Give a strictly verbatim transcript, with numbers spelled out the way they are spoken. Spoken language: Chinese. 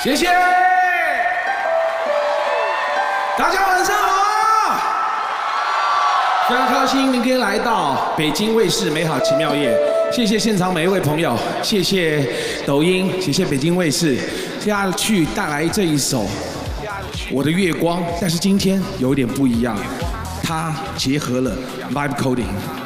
谢谢，大家晚上好，非常高兴您可以来到北京卫视美好奇妙夜，谢谢现场每一位朋友，谢谢抖音，谢谢北京卫视，接下去带来这一首《我的月光》，但是今天有一点不一样，它结合了 vibe coding。